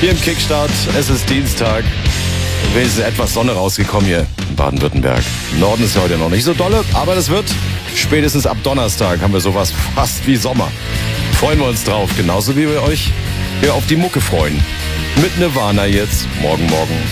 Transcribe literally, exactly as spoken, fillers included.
Hier im Kickstart, es ist Dienstag. Es ist etwas Sonne rausgekommen hier in Baden-Württemberg. Im Norden ist ja heute noch nicht so dolle, aber das wird spätestens ab Donnerstag haben wir sowas fast wie Sommer. Freuen wir uns drauf, genauso wie wir euch hier auf die Mucke freuen. Mit Nirvana jetzt, morgen, morgen.